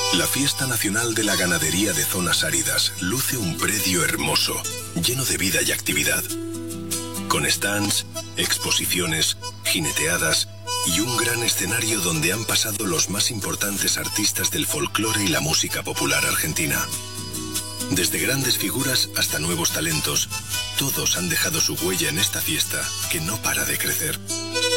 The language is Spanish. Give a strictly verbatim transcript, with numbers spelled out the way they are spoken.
La Fiesta Nacional de la Ganadería de Zonas Áridas luce un predio hermoso, lleno de vida y actividad. Con stands, exposiciones, jineteadas y un gran escenario donde han pasado los más importantes artistas del folclore y la música popular argentina. Desde grandes figuras hasta nuevos talentos, todos han dejado su huella en esta fiesta que no para de crecer.